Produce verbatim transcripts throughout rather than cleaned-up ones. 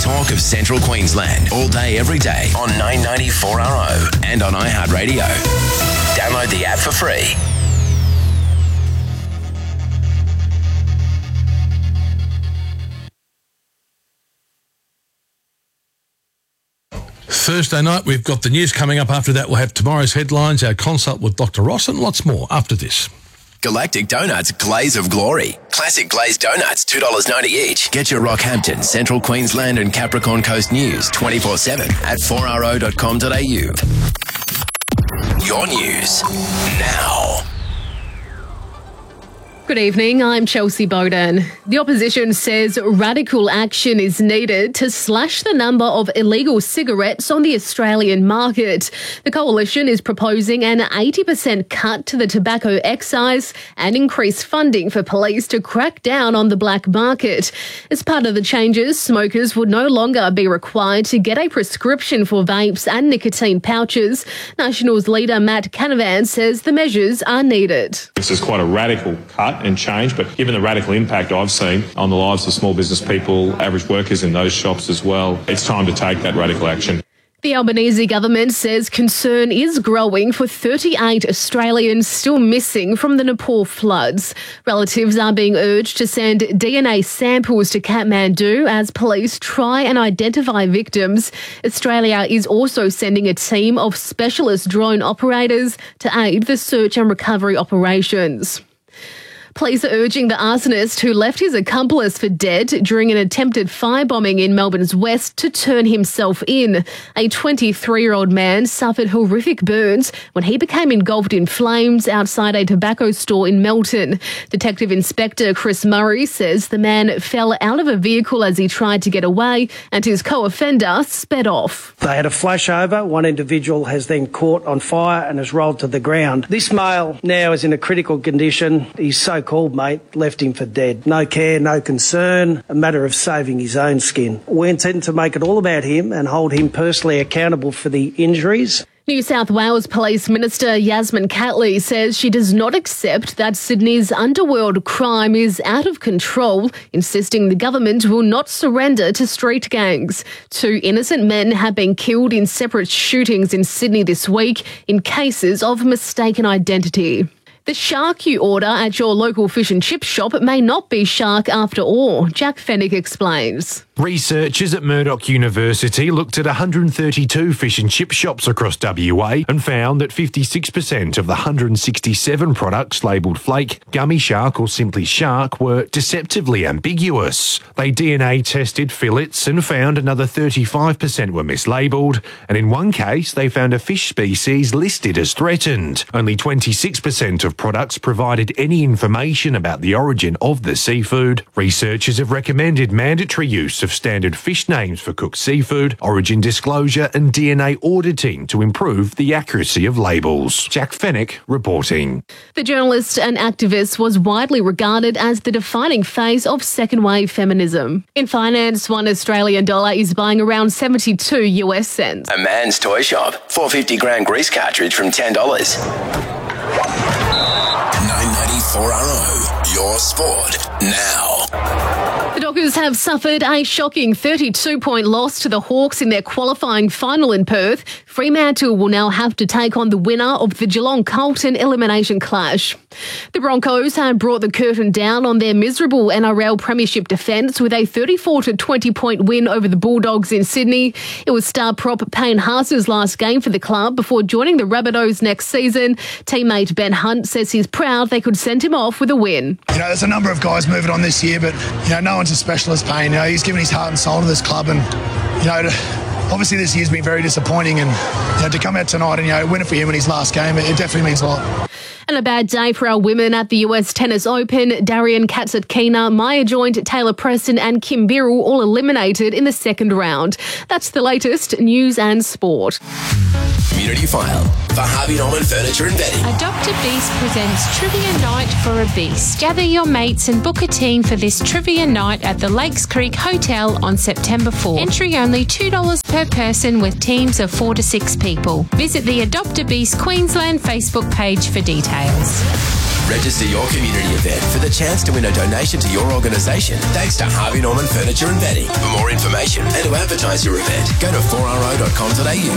talk of Central Queensland, all day, every day on nine ninety four R O and on iHeartRadio. Download the app for free. Thursday night, we've got the news coming up. After that, we'll have tomorrow's headlines, our consult with Doctor Ross, and lots more after this. Galactic Donuts Glaze of Glory. Classic glazed donuts, two dollars ninety each. Get your Rockhampton, Central Queensland and Capricorn Coast news twenty-four seven at four r o dot com dot a u. Your news now. Good evening, I'm Chelsea Bowden. The opposition says radical action is needed to slash the number of illegal cigarettes on the Australian market. The coalition is proposing an eighty percent cut to the tobacco excise and increased funding for police to crack down on the black market. As part of the changes, smokers would no longer be required to get a prescription for vapes and nicotine pouches. Nationals leader Matt Canavan says the measures are needed. This is quite a radical cut and change, but given the radical impact I've seen on the lives of small business people, average workers in those shops as well, it's time to take that radical action. The Albanese government says concern is growing for thirty-eight Australians still missing from the Nepal floods. Relatives are being urged to send D N A samples to Kathmandu as police try and identify victims. Australia is also sending a team of specialist drone operators to aid the search and recovery operations. Police are urging the arsonist who left his accomplice for dead during an attempted firebombing in Melbourne's west to turn himself in. A twenty-three-year-old man suffered horrific burns when he became engulfed in flames outside a tobacco store in Melton. Detective Inspector Chris Murray says the man fell out of a vehicle as he tried to get away and his co-offender sped off. They had a flashover. One individual has then caught on fire and has rolled to the ground. This male now is in a critical condition. He's so called mate left him for dead. No care, no concern, a matter of saving his own skin. We intend to make it all about him and hold him personally accountable for the injuries. New South Wales Police Minister Yasmin Catley says she does not accept that Sydney's underworld crime is out of control, insisting the government will not surrender to street gangs. Two innocent men have been killed in separate shootings in Sydney this week in cases of mistaken identity. The shark you order at your local fish and chip shop may not be shark after all. Jack Fennick explains. Researchers at Murdoch University looked at one hundred thirty-two fish and chip shops across W A and found that fifty-six percent of the one hundred sixty-seven products labelled flake, gummy shark or simply shark were deceptively ambiguous. They D N A tested fillets and found another thirty-five percent were mislabelled, and in one case they found a fish species listed as threatened. Only twenty-six percent of products provided any information about the origin of the seafood. Researchers have recommended mandatory use of standard fish names for cooked seafood, origin disclosure and D N A auditing to improve the accuracy of labels. Jack Fennick reporting. The journalist and activist was widely regarded as the defining face of second wave feminism. In finance, one Australian dollar is buying around seventy-two U S cents. A man's toy shop, four hundred fifty gram grease cartridge from ten dollars. nine ninety-four R O, your sport now. The Dockers have suffered a shocking thirty-two point loss to the Hawks in their qualifying final in Perth. Fremantle will now have to take on the winner of the Geelong-Carlton elimination clash. The Broncos have brought the curtain down on their miserable N R L premiership defence with a thirty-four to twenty point win over the Bulldogs in Sydney. It was star prop Payne Haas's last game for the club before joining the Rabbitohs next season. Teammate Ben Hunt says he's proud they could send him off with a win. You know, there's a number of guys moving on this year, but, you know, no one's as special as Payne. You know, he's given his heart and soul to this club, and, you know, to, obviously this year's been very disappointing, and, you know, to come out tonight and, you know, win it for him in his last game, it, it definitely means a lot. And a bad day for our women at the U S Tennis Open. Darian Kasatkina, Maya Joint, Taylor Preston and Kim Birrell all eliminated in the second round. That's the latest news and sport. Community File for Harvey Norman Furniture and Bedding. Adopt a Beast presents Trivia Night for a Beast. Gather your mates and book a team for this trivia night at the Lakes Creek Hotel on September fourth. Entry only two dollars per person with teams of four to six people. Visit the Adopt a Beast Queensland Facebook page for details. Register your community event for the chance to win a donation to your organisation thanks to Harvey Norman Furniture and Bedding. For more information and to advertise your event, go to four r o dot com dot a u.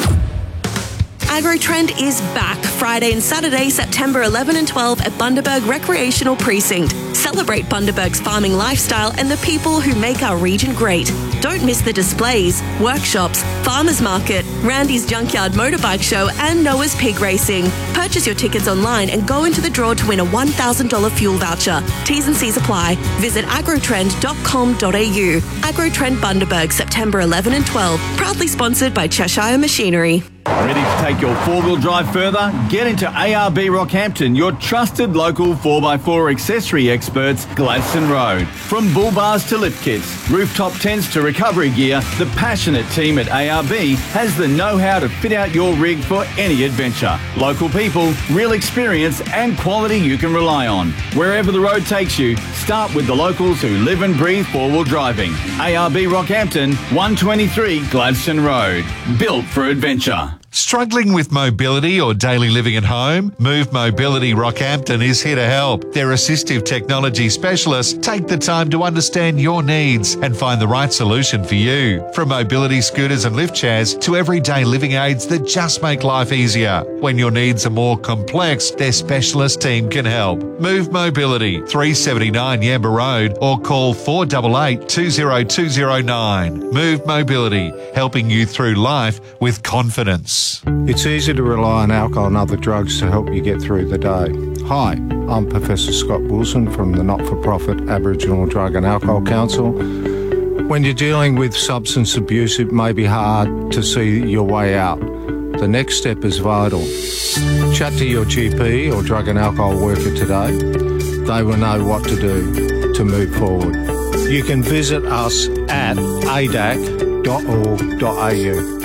AgroTrend is back Friday and Saturday, September eleventh and twelfth at Bundaberg Recreational Precinct. Celebrate Bundaberg's farming lifestyle and the people who make our region great. Don't miss the displays, workshops, farmers market, Randy's Junkyard Motorbike Show and Noah's Pig Racing. Purchase your tickets online and go into the draw to win a one thousand dollars fuel voucher. T's and C's apply. Visit agrotrend dot com dot a u. AgroTrend Bundaberg, September eleventh and twelfth. Proudly sponsored by Cheshire Machinery. Ready to take your four-wheel drive further? Get into A R B Rockhampton, your trusted local four by four accessory experts, Gladstone Road. From bull bars to lift kits, rooftop tents to recovery gear, the passionate team at A R B has the know-how to fit out your rig for any adventure. Local people, real experience and quality you can rely on. Wherever the road takes you, start with the locals who live and breathe four-wheel driving. A R B Rockhampton, one twenty-three Gladstone Road. Built for adventure. Struggling with mobility or daily living at home? Move Mobility Rockhampton is here to help. Their assistive technology specialists take the time to understand your needs and find the right solution for you. From mobility scooters and lift chairs to everyday living aids that just make life easier. When your needs are more complex, their specialist team can help. Move Mobility, three seventy-nine Yamba Road, or call four eight eight, two zero two zero nine. Move Mobility, helping you through life with confidence. It's easy to rely on alcohol and other drugs to help you get through the day. Hi, I'm Professor Scott Wilson from the not-for-profit Aboriginal Drug and Alcohol Council. When you're dealing with substance abuse, it may be hard to see your way out. The next step is vital. Chat to your G P or drug and alcohol worker today. They will know what to do to move forward. You can visit us at a d a c dot org dot a u.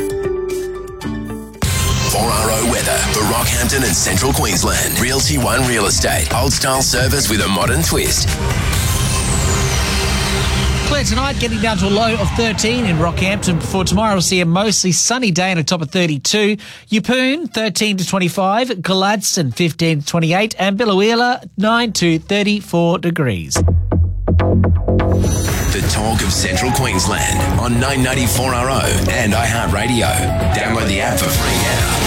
four R O weather for Rockhampton and Central Queensland. Realty One Real Estate. Old style service with a modern twist. Clear tonight, getting down to a low of thirteen in Rockhampton. Before tomorrow, we'll see a mostly sunny day and a top of thirty-two. Yeppoon, thirteen to twenty-five. Gladstone, fifteen to twenty-eight. And Biloela, nine to thirty-four degrees. The talk of Central Queensland on nine ninety-four R O and iHeartRadio. Download the app for free now.